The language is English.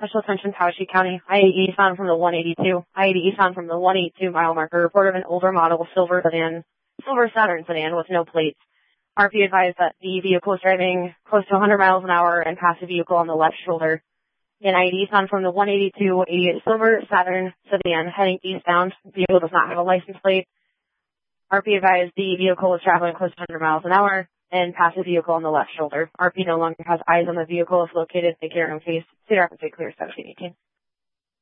Special attention, Tawashi County. I-80 eastbound from the 182. I-80 eastbound from the 182 mile marker. Report of an older model silver Saturn sedan with no plates. RP advised that the vehicle is driving close to 100 miles an hour and passed a vehicle on the left shoulder. In I-80 eastbound from the 182, a silver Saturn sedan heading eastbound. The vehicle does not have a license plate. RP advised the vehicle was traveling close to 100 miles an hour and passed a vehicle on the left shoulder. RP no longer has eyes on the vehicle. If located, they carry on face. Cedar Rapids, clear 1718.